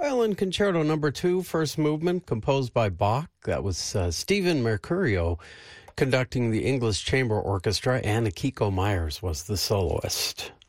Violin Concerto Number 2, first movement, composed by Bach. That was Stephen Mercurio conducting the English Chamber Orchestra, and Akiko Myers was the soloist.